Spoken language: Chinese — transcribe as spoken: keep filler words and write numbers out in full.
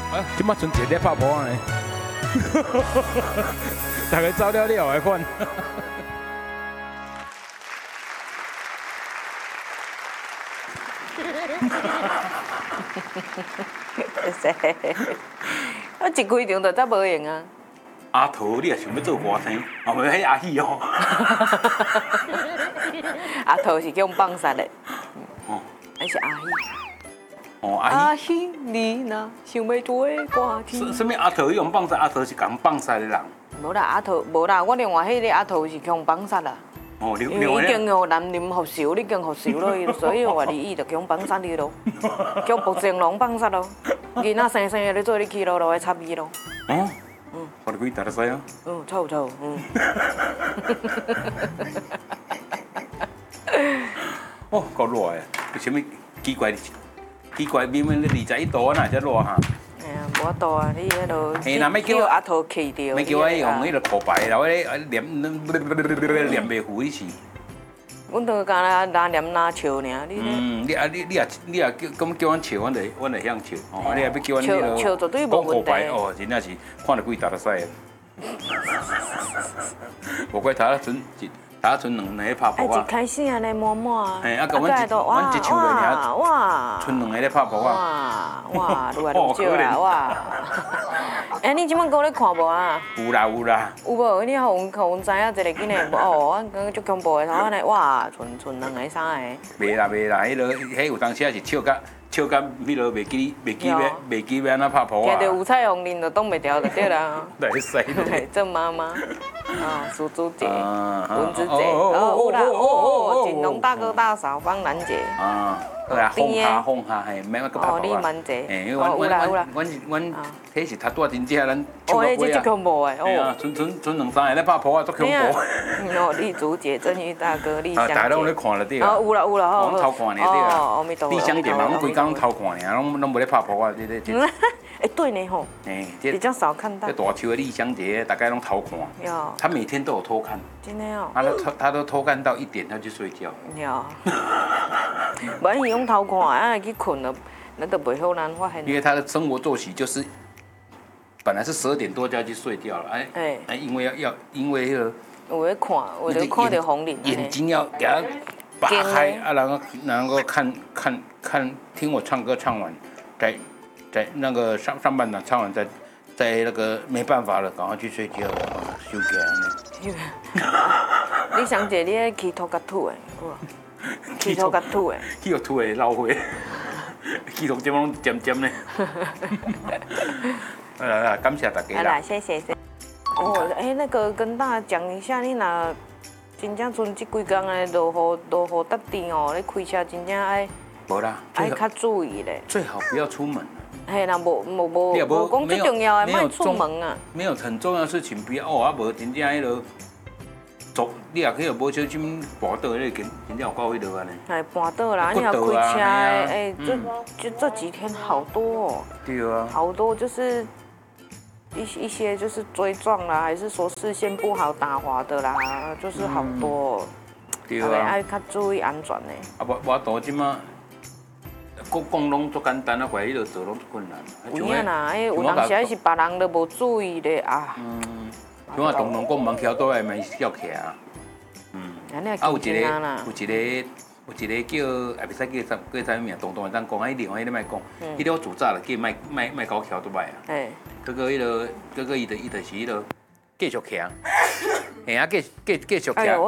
啊，即马剩一个在拍婆呢，大家走了了来看。 我一开场就则无用啊。 阿桃，你也想要做歌星，啊，唔係阿喜哦。 阿桃是叫放杀的， 哦， 还是阿喜？ 哦，阿阿喜。 喜，你若想要做歌什星？ 什么阿桃用放杀？阿桃是讲放杀的人。 无啦，阿桃无啦，我另外迄个阿桃是强放杀啦。 哦，另因为已另外经互男人服熟，你已经服熟了，所以我离异就强放杀你咯，叫薄正龙放杀咯，囡仔生生的你做你去咯，就会插伊咯。 哦，嗯，我哋可以打得使啊。 嗯，臭不臭？嗯。 哦，够热的，为什么奇怪奇怪？明明你二十一度啊，哪只热哈？ 哎呀，无多啊，你迄落嘿那要叫叫阿桃气掉。 咪叫我用迄个口白，然后咧念念袂糊一起。 阮都干那拿念拿笑尔，你咧。 嗯，你啊你你啊你啊叫咁叫阮笑，阮就阮就晓笑。哦，你啊要叫阮迄笑笑绝对无讲问题口白哦，真正是看得鬼打得使的。无怪头仔阵一头仔阵两个咧拍哎， 扑啊一。开始安尼满满， 嘿啊，甲阮一都阮一唱落哇尔， 哇剩两个咧拍扑啊。 哇哇，愈来愈少啦哇！哎，你即摆搁咧看无啊？ 有啦有啦。 有无？你互阮互阮知影一个囡仔，哦，我刚足恐怖的，头安尼哇，剩剩两个三个。 袂啦袂啦，迄落迄有当时也是笑甲笑甲迄落袂记袂记要袂记要安怎拍扑啊。 摕到有彩虹铃就挡袂掉就对啦。 来使咧。 郑妈妈，啊，苏朱姐、 啊文芝姐， 哦哦，有啦， 哦哦，锦龙大哥大嫂方兰姐， 啊，好啦，放下放下，嘿，免我搁拍哦， 扑啊。 李曼姐， 嘿，因为哦，有阮啦有啦阮，阮阮啊迄是头拄真正咱唱哦，迄只足到尾啊。 恐怖的， 嘿啊哦，， 剩剩剩两三个咧拍扑啊，足恐你啊怖。 嗯哦，丽竹姐、郑玉大哥、丽香啊，大家拢咧姐， 看了对啊。 哦，有啦有啦，好， 我偷看呢对啊。 哦，阿弥陀佛， 丽香姐嘛，阮规工拢头。 偷看尔，拢拢无咧拍扑啊，这这这。 嗯，哎，对呢吼， 嘿，这比较少看到这。大邱的丽香姐，大概拢偷看。 有， 她每天都有偷看， 真的哦， 她都偷她都偷看到一点，她去睡觉。 有。万一用偷看，啊，去困了，那都袂好咱发现。 因为她的生活作息就是，本来是十二点多就要去睡觉了，哎哎哎，因为要要因为那个有咧看，有咧看到红领。 眼睛要给她扒睛开呢啊，然后然后看看看听我唱歌唱完，再再那个上上半场唱完再再那个没办法了，赶快去睡觉，休息安尼。 李香姐，你迄起头甲吐的，有无？起头甲吐的。 去互吐的老花，去头这拢尖尖呢。来来来，感谢大家好啦， 啦。 谢谢。哦，哎，那个跟大家讲一下，你若真正剩这几天的落雨落雨特地哦，你开车真正爱无啦，最好爱较注意咧。 最好不要出门。 嘿啦，无无无你也无无讲最重要的， 没有莫出门啊。 没有很重要的事情，不要哦，啊无真正迄落走，你也可以无小心跋倒，你真真正有够迄落安尼。 哎，半岛啦，你要开车的，哎，这就这几天好多哦， 对啊。 好多就是一一些就是追撞啦，还是说视线不好打滑的啦，就是好多、哦。 对大家啊。 爱较注意安全呢。 啊，我我到即马讲讲拢足简单啊，怀迄落做拢足困难。 有影啦，哎，有当时还是别人都无注意咧啊。 嗯。像我东龙讲门桥倒来嘛是要徛啊。嗯。 安尼也啊，有一个紧张啦。 有一个有一个叫也袂使叫啥叫啥物名，东东会当讲，啊，另外迄个莫讲，迄个我自早了叫莫莫莫搞桥倒摆啊。 哎。 哥哥迄落，哥哥伊就伊就是迄落继续徛，嘿啊继继继续徛。